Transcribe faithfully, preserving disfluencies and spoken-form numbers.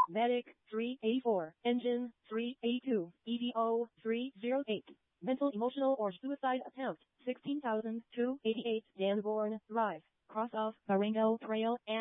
Medic three eighty-four, Engine three eighty-two, E V O three oh eight. Mental, emotional, or suicide attempt sixteen thousand two hundred eighty-eight. Danborn Drive, cross of Baringo Trail and